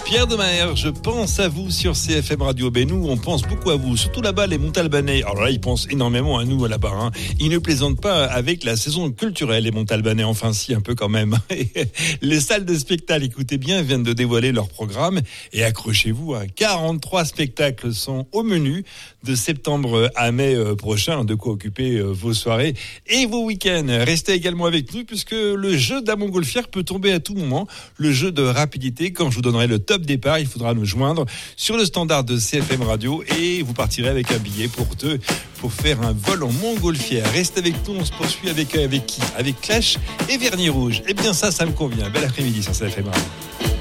Pierre Demers, je pense à vous sur CFM Radio. Ben nous, on pense beaucoup à vous, surtout là-bas les Montalbanais. Alors là, ils pensent énormément à nous là-bas. Hein. Ils ne plaisantent pas avec la saison culturelle, les Montalbanais. Enfin, si, un peu quand même. Les salles de spectacle, écoutez bien, viennent de dévoiler leur programme. Et accrochez-vous, 43 spectacles sont au menu de septembre à mai prochain. De quoi occuper vos soirées et vos week-ends. Restez également avec nous puisque le jeu de la montgolfière peut tomber à tout moment. Le jeu de rapidité, quand je vous donnerai le top départ, il faudra nous joindre sur le standard de CFM Radio et vous partirez avec un billet pour faire un vol en montgolfière. Reste avec nous, on se poursuit avec qui ? Avec Clash et Vernis Rouge. Eh bien ça me convient. Bel après-midi sur CFM Radio.